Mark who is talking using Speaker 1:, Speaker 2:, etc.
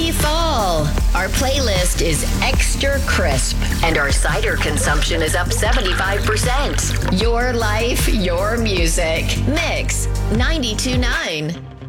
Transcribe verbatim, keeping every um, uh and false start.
Speaker 1: Happy fall! Our playlist is extra crisp, and our cider consumption is up seventy-five percent. Your life, your music. Mix ninety-two point nine.